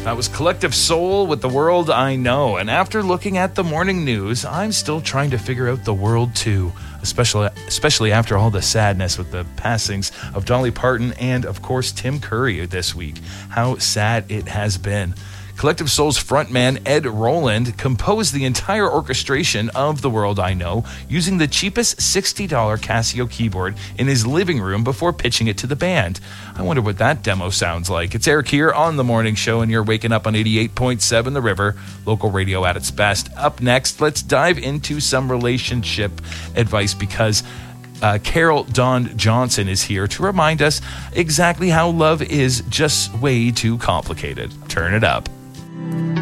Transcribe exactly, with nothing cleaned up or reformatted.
That was Collective Soul with The World I Know. And after looking at the morning news, I'm still trying to figure out the world too, especially especially after all the sadness with the passings of Dolly Parton and, of course, Tim Curry this week. How sad it has been. Collective Soul's frontman Ed Roland composed the entire orchestration of The World I Know using the cheapest sixty dollars Casio keyboard in his living room before pitching it to the band. I wonder what that demo sounds like. It's Eric here on The Morning Show, and you're waking up on eighty-eight point seven The River, local radio at its best. Up next, let's dive into some relationship advice because Uh, Carol Dawn Johnson is here to remind us exactly how love is just way too complicated. Turn it up.